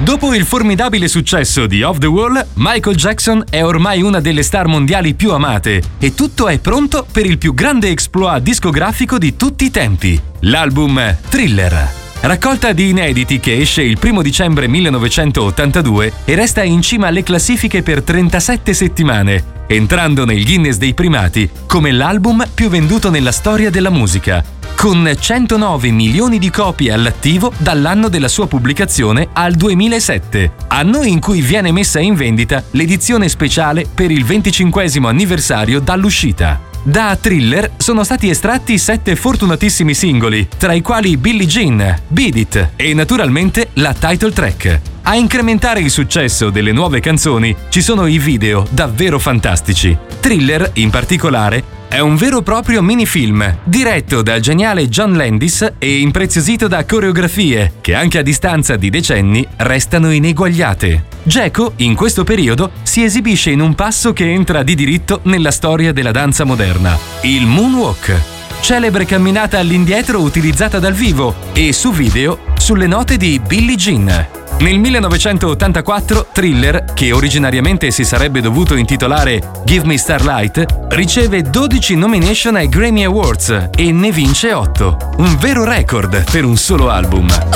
Dopo il formidabile successo di Off the Wall, Michael Jackson è ormai una delle star mondiali più amate e tutto è pronto per il più grande exploit discografico di tutti i tempi, l'album Thriller. Raccolta di inediti che esce il 1 dicembre 1982 e resta in cima alle classifiche per 37 settimane, entrando nel Guinness dei primati come l'album più venduto nella storia della musica, con 109 milioni di copie all'attivo dall'anno della sua pubblicazione al 2007, anno in cui viene messa in vendita l'edizione speciale per il 25° anniversario dall'uscita. Da Thriller sono stati estratti 7 fortunatissimi singoli, tra i quali Billie Jean, Beat It e naturalmente la title track. A incrementare il successo delle nuove canzoni ci sono i video davvero fantastici. Thriller, in particolare, è un vero e proprio minifilm, diretto dal geniale John Landis e impreziosito da coreografie che anche a distanza di decenni restano ineguagliate. Geco, in questo periodo, si esibisce in un passo che entra di diritto nella storia della danza moderna, il moonwalk, celebre camminata all'indietro utilizzata dal vivo e su video sulle note di Billie Jean. Nel 1984 Thriller, che originariamente si sarebbe dovuto intitolare Give Me Starlight, riceve 12 nomination ai Grammy Awards e ne vince 8, un vero record per un solo album.